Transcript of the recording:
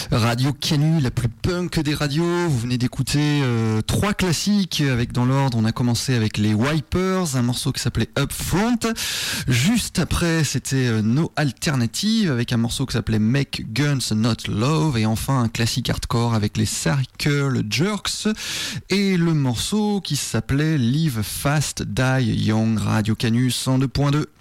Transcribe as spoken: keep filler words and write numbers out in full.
Radio Canu, la plus punk des radios. Vous venez d'écouter euh, trois classiques avec dans l'ordre. On a commencé avec les Wipers, un morceau qui s'appelait Up Front. Juste après, c'était euh, No Alternative avec un morceau qui s'appelait Make Guns Not Love. Et enfin, un classique hardcore avec les Circle Jerks et le morceau qui s'appelait Live Fast, Die Young. Radio Canu cent deux point deux.